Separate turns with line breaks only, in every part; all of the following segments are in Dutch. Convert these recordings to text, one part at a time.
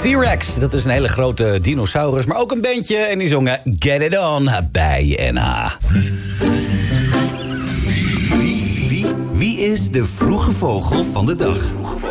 T-Rex, dat is een hele grote dinosaurus, maar ook een bandje. En die zongen Get It On bij NH.
Wie is de vroege vogel van de dag?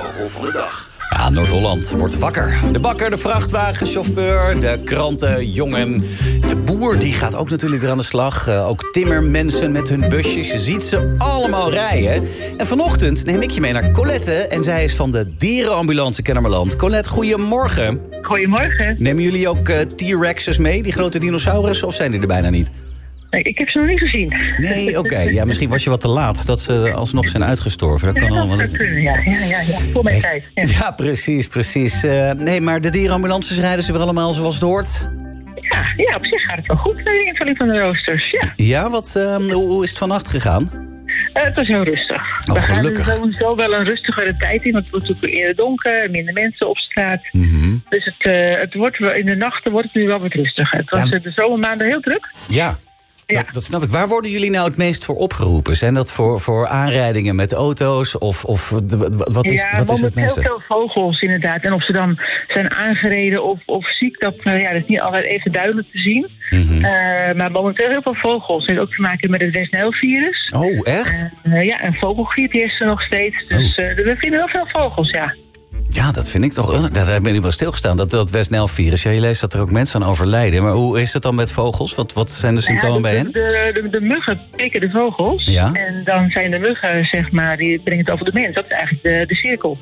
Ja, Noord-Holland wordt wakker. De bakker, de vrachtwagenchauffeur, de krantenjongen. De boer, die gaat ook natuurlijk weer aan de slag. Ook timmermensen met hun busjes. Je ziet ze allemaal rijden. En vanochtend neem ik je mee naar Colette. En zij is van de dierenambulance Kennemerland. Colette, goedemorgen.
Goedemorgen.
Nemen jullie ook T-Rex'es mee, die grote dinosaurussen? Of zijn die er bijna niet?
Nee, ik heb ze nog niet gezien.
Nee, oké. Ja, misschien was je wat te laat dat ze alsnog zijn uitgestorven. Dat kan allemaal.
Dat kunnen, ja. Voor mijn tijd. Ja,
ja, precies. Nee, maar de dierenambulances rijden ze weer allemaal zoals het hoort?
Ja, op zich gaat het wel goed met de invulling van de roosters. Ja,
ja hoe is het vannacht gegaan?
het was heel rustig.
Oh, gelukkig.
We gaan sowieso wel een rustigere tijd in, want het wordt natuurlijk eerder donker, minder mensen op straat.
Mm-hmm.
Dus het wordt in de nachten wordt het nu wel wat rustiger. Het was de zomermaanden heel druk.
Ja. Ja. Dat snap ik. Waar worden jullie nou het meest voor opgeroepen? Zijn dat voor aanrijdingen met auto's? Of wat is het meeste?
Heel veel vogels inderdaad. En of ze dan zijn aangereden of ziek, dat is niet altijd even duidelijk te zien.
Mm-hmm.
Maar momenteel heel veel vogels. Het heeft ook te maken met het West Nile-virus.
Oh, echt?
En vogelgriep is er nog steeds. Dus we vinden wel veel vogels, ja.
Ja, dat vind ik toch. Daar ben ik wel stilgestaan. Dat West Nile-virus. Ja, je leest dat er ook mensen aan overlijden. Maar hoe is het dan met vogels? Wat zijn de symptomen bij hen?
De muggen pikken de vogels. Ja. En dan zijn de muggen, zeg maar, die brengen het over de mens. Dat is eigenlijk de cirkel.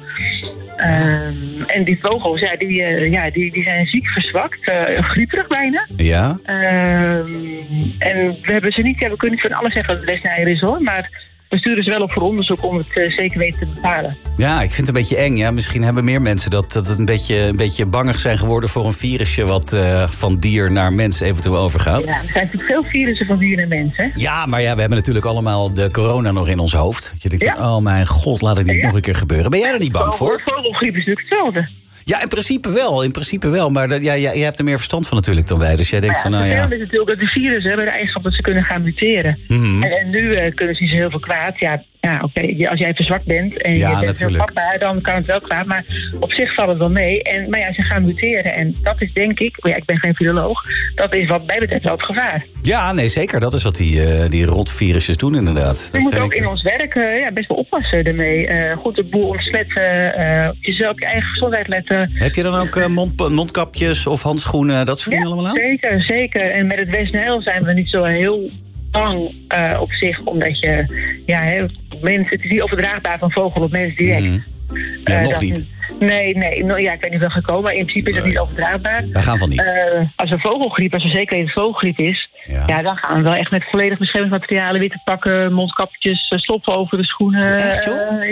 En die vogels, die zijn ziek, verzwakt. Grieperig bijna.
Ja.
En we hebben ze niet... Ja, we kunnen niet van alles zeggen dat het West Nile is, hoor. Maar we sturen ze wel op voor onderzoek om het zeker weten te bepalen. Ja,
ik vind het een beetje eng. Ja. Misschien hebben meer mensen dat het een beetje bangig zijn geworden voor een virusje wat van dier naar mens eventueel overgaat.
Ja, er zijn natuurlijk veel virussen van dier naar mens, hè?
Ja, maar we hebben natuurlijk allemaal de corona nog in ons hoofd. Je denkt van, oh mijn god, laat het niet nog een keer gebeuren. Ben jij er niet bang voor?
Vogelgriep is natuurlijk hetzelfde.
Ja, in principe wel. Maar je hebt er meer verstand van natuurlijk dan wij. Dus jij denkt van,
Het is natuurlijk dat de virussen hebben de eigenschap dat ze kunnen gaan muteren.
Mm-hmm.
En nu kunnen ze niet zo heel veel kwaad. Ja, oké, als jij verzwakt bent en je bent heel vatbaar, dan kan het wel kwaad. Maar op zich valt het wel mee. Maar ze gaan muteren. En dat is denk ik, ik ben geen viroloog, dat is wat mij betreft wel het gevaar.
Ja, nee, zeker. Dat is wat die rotvirusjes doen inderdaad.
We moeten ook in ons werk best wel oppassen ermee. Goed de boel ontsmetten, op jezelf, je eigen gezondheid letten.
Heb je dan ook mondkapjes of handschoenen, dat soort dingen allemaal aan?
Zeker. En met het West Nile zijn we niet zo heel bang op zich, omdat je mensen, het is niet overdraagbaar van vogel op mensen direct.
Nog niet.
Nee, ik weet niet wel gekomen, maar in principe is dat niet overdraagbaar.
Daar gaan van niet.
Als er vogelgriep, als er zeker een vogelgriep is, dan gaan we wel echt met volledig beschermingsmaterialen, witte pakken, mondkapjes, sloffen over de schoenen.
Echt, joh?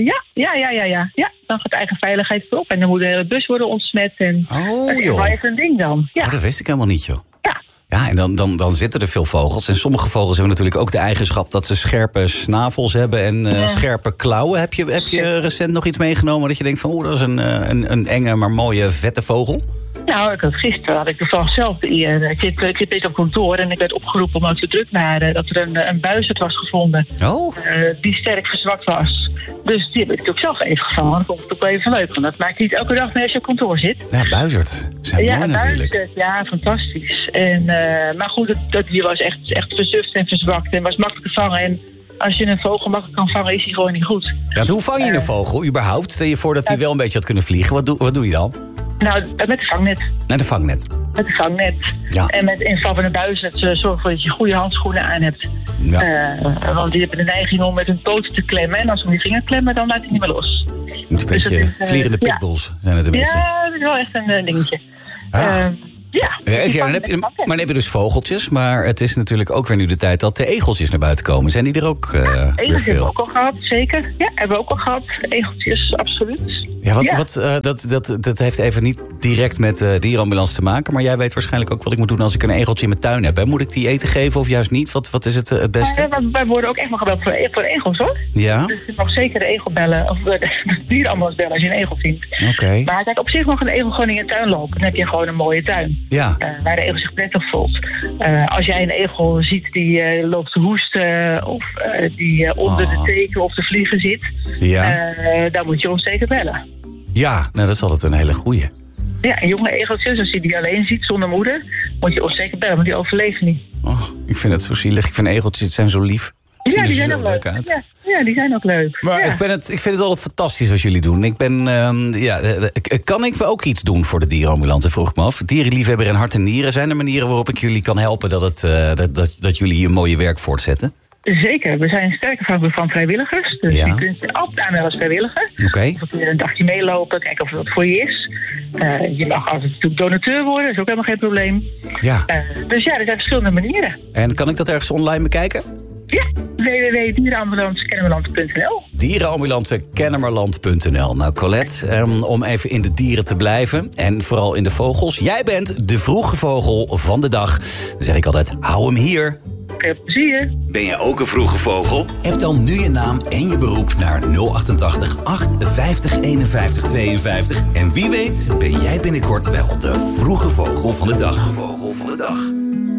Ja, dan gaat eigen veiligheid voorop en dan moet de hele bus worden ontsmet en dat is wel even een ding dan. Ja.
Oh, dat wist ik helemaal niet, joh. Ja, en dan zitten er veel vogels. En sommige vogels hebben natuurlijk ook de eigenschap dat ze scherpe snavels hebben en scherpe klauwen. Heb je recent nog iets meegenomen dat je denkt van, dat is een enge maar mooie vette vogel?
Nou, gisteren had ik toevallig zelf. Ik zit op kantoor en ik werd opgeroepen omdat we druk waren dat er een buizerd was gevonden.
Oh.
Die sterk verzwakt was. Dus die heb ik ook zelf even gevangen. Dat vond ik ook wel even leuk, want dat maakt niet elke dag mee als je op kantoor zit.
Ja, buizerd. Zijn mooi natuurlijk.
Buizerd, ja, fantastisch. Maar goed, dat dier was echt verzuft en verzwakt en was makkelijk te vangen. En als je een vogel makkelijk kan vangen, is hij gewoon niet goed.
Ja, hoe vang je een vogel überhaupt? Stel je voor dat hij wel een beetje had kunnen vliegen. Wat doe je dan?
Nou, met de vangnet.
Met de vangnet?
Met de vangnet. Ja. En met in geval van een buizerd zorg ervoor dat je goede handschoenen aan hebt. Ja. Want die hebben de neiging om met hun poten te klemmen. En als ze met die vinger klemmen, dan laat hij niet meer los.
Een beetje vliegende pitbulls zijn het een beetje.
Ja, dat is wel echt een dingetje.
Dan heb je dus vogeltjes, maar het is natuurlijk ook weer nu de tijd dat de egeltjes naar buiten komen. Zijn die er ook weer veel?
Egeltjes hebben we ook al gehad, zeker. Ja, hebben we ook al gehad. Egeltjes, absoluut.
Ja, dat heeft even niet direct met dierenambulance te maken, maar jij weet waarschijnlijk ook wat ik moet doen als ik een egeltje in mijn tuin heb. Hè? Moet ik die eten geven of juist niet? Wat is het beste?
Wij worden ook echt wel gebeld voor egels, hoor.
Ja?
Dus je mag zeker de egel bellen, of de dierenambulance bellen als je een egel vindt.
Oké.
Maar kijk, op zich mag een egel gewoon in je tuin lopen. Dan heb je gewoon een mooie tuin.
Ja.
Waar de egel zich prettig voelt. Als jij een egel ziet die loopt te hoesten of die onder de teken of de vliegen zit, dan moet je ons zeker bellen.
Ja, nou, dat is altijd een hele goeie.
Ja, en jonge egeltjes, als je die alleen ziet zonder moeder, moet je ons zeker bellen, want die overleven niet.
Oh, ik vind het zo zielig. Ik vind egeltjes, het zijn zo lief.
Ja, die zijn ook leuk. Ja, die zijn ook leuk.
Maar ik vind het altijd fantastisch wat jullie doen. Kan ik ook iets doen voor de dierenambulance, vroeg ik me af. Dierenliefhebber in hart en nieren. Zijn er manieren waarop ik jullie kan helpen dat jullie hier mooie werk voortzetten?
Zeker, we zijn sterk afhankelijk van vrijwilligers. Dus je kunt je altijd aanmelden als vrijwilliger.
Okay.
Of een dagje meelopen, kijken of er wat voor je is. Je mag altijd natuurlijk donateur worden, dat is ook helemaal geen probleem.
Ja.
Dus er zijn verschillende manieren.
En kan ik dat ergens online bekijken?
Ja, www.dierenambulancekennemerland.nl.
Dierenambulancekennemerland.nl. Nou, Colette, om even in de dieren te blijven en vooral in de vogels. Jij bent de vroege vogel van de dag. Dan zeg ik altijd, hou hem hier.
Veel plezier.
Ben jij ook een vroege vogel? App dan nu je naam en je beroep naar 088 850 51 52. En wie weet ben jij binnenkort wel de vroege vogel van de dag.